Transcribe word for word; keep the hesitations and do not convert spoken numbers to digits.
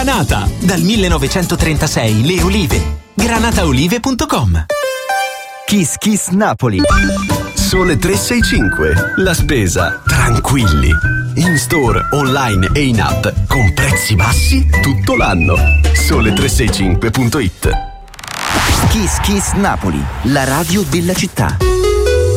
Granata. Dal millenovecentotrentasei le olive. granataolive punto com. Kiss Kiss Napoli. Sole tre sei cinque. La spesa tranquilli. In store, online e in app con prezzi bassi tutto l'anno. Sole tre sei cinque punto it. Kiss Kiss Napoli, la radio della città.